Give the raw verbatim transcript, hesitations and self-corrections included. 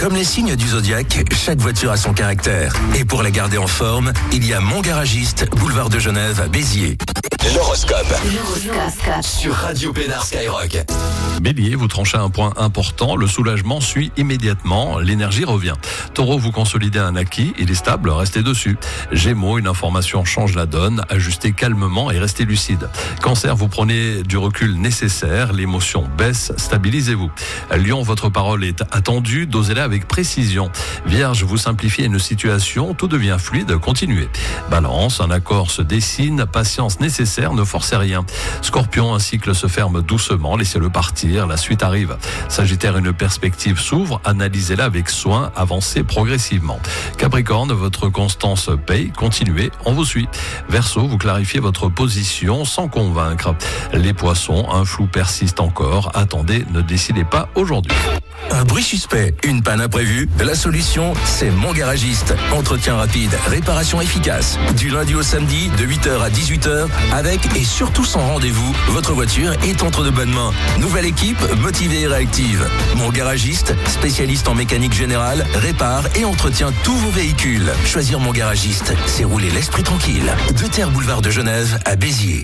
Comme les signes du zodiaque, chaque voiture a son caractère. Et pour la garder en forme, il y a Mon Garagiste, boulevard de Genève à Béziers. L'horoscope. L'horoscope. Sur Radio Pénard Skyrock. Bélier, vous tranchez un point important, le soulagement suit immédiatement, l'énergie revient. Taureau, vous consolidez un acquis, il est stable, restez dessus. Gémeaux, une information change la donne, ajustez calmement et restez lucide. Cancer, vous prenez du recul nécessaire, l'émotion baisse, stabilisez-vous. Lion, votre parole est attendue, dosez-la avec précision. Vierge, vous simplifiez une situation, tout devient fluide, continuez. Balance, un accord se dessine, patience nécessaire, ne forcez rien. Scorpion, un cycle se ferme doucement, laissez-le partir, la suite arrive. Sagittaire, une perspective s'ouvre, analysez-la avec soin, avancez progressivement. Capricorne, votre constance paye, continuez, on vous suit. Verseau, vous clarifiez votre position sans convaincre. Les poissons, un flou persiste encore, attendez, ne décidez pas aujourd'hui. Un bruit suspect, une panne imprévue, la solution, c'est Mon Garagiste. Entretien rapide, réparation efficace. Du lundi au samedi, de huit heures à dix-huit heures, avec et surtout sans rendez-vous, votre voiture est entre de bonnes mains. Nouvelle équipe, motivée et réactive. Mon Garagiste, spécialiste en mécanique générale, répare et entretient tous vos véhicules. Choisir Mon Garagiste, c'est rouler l'esprit tranquille. Deux Terres boulevard de Genève à Béziers.